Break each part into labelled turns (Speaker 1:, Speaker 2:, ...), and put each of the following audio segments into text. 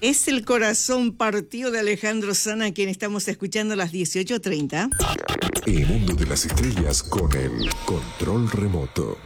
Speaker 1: Es el corazón partido de Alejandro Sanz, a quien estamos escuchando a las 18:30.
Speaker 2: El mundo de las estrellas con el control remoto.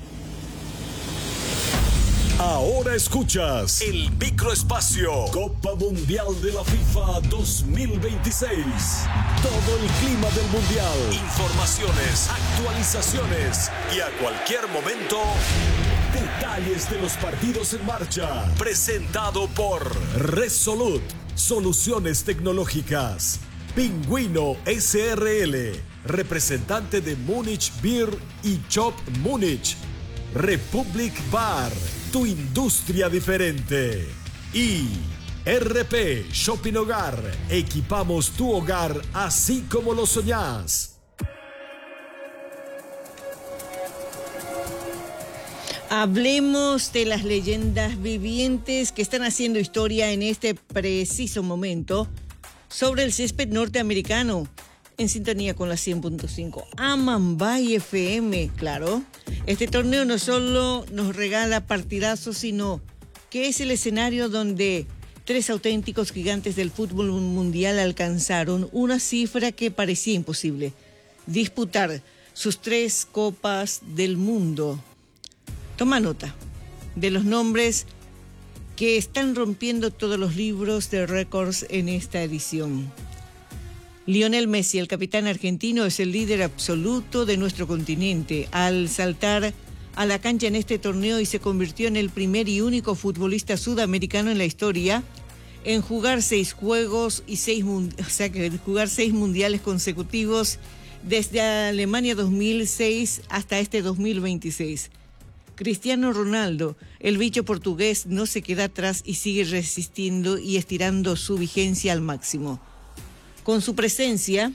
Speaker 3: Ahora escuchas el microespacio Copa Mundial de la FIFA 2026. Todo el clima del mundial, informaciones, actualizaciones y a cualquier momento, detalles de los partidos en marcha. Presentado por Resolute, soluciones tecnológicas. Pingüino SRL, representante de Munich Beer y Shop Munich. Republic Bar, tu industria diferente. Y RP Shopping Hogar, equipamos tu hogar así como lo soñás.
Speaker 1: Hablemos de las leyendas vivientes que están haciendo historia en este preciso momento sobre el césped norteamericano. En sintonía con la 100.5 Amambay FM, claro. Este torneo no solo nos regala partidazos, sino que es el escenario donde tres auténticos gigantes del fútbol mundial alcanzaron una cifra que parecía imposible: disputar sus 3 copas del mundo. Toma nota de los nombres que están rompiendo todos los libros de récords en esta edición. Lionel Messi, el capitán argentino, es el líder absoluto de nuestro continente al saltar a la cancha en este torneo y se convirtió en el primer y único futbolista sudamericano en la historia en jugar 6 juegos y 6 mundiales consecutivos desde Alemania 2006 hasta este 2026. Cristiano Ronaldo, el bicho portugués, no se queda atrás y sigue resistiendo y estirando su vigencia al máximo. Con su presencia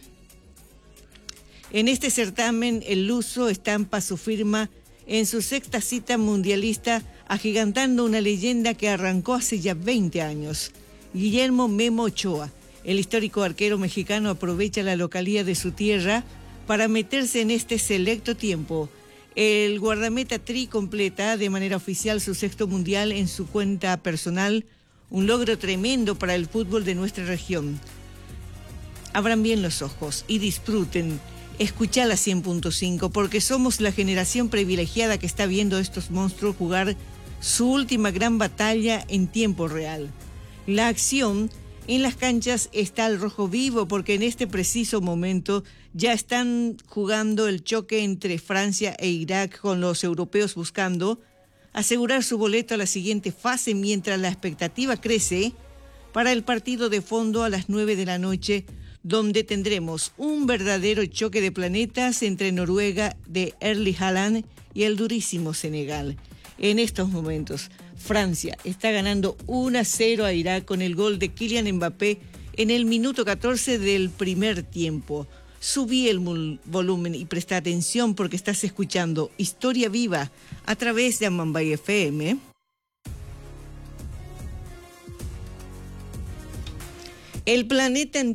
Speaker 1: en este certamen, el luso estampa su firma en su 6ª cita mundialista, agigantando una leyenda que arrancó hace ya 20 años. Guillermo Memo Ochoa, el histórico arquero mexicano, aprovecha la localía de su tierra para meterse en este selecto tiempo. El guardameta tri completa de manera oficial su 6º mundial en su cuenta personal, un logro tremendo para el fútbol de nuestra región. Abran bien los ojos y disfruten. Escuchá la 100.5 porque somos la generación privilegiada que está viendo a estos monstruos jugar su última gran batalla en tiempo real. La acción en las canchas está al rojo vivo porque en este preciso momento ya están jugando el choque entre Francia e Irak, con los europeos buscando asegurar su boleto a la siguiente fase, mientras la expectativa crece para el partido de fondo a las 9 de la noche, donde tendremos un verdadero choque de planetas entre Noruega de Erling Haaland y el durísimo Senegal. En estos momentos, Francia está ganando 1-0 a Irak con el gol de Kylian Mbappé en el minuto 14 del primer tiempo. Subí el volumen y presta atención porque estás escuchando Historia Viva a través de Amambay FM. El planeta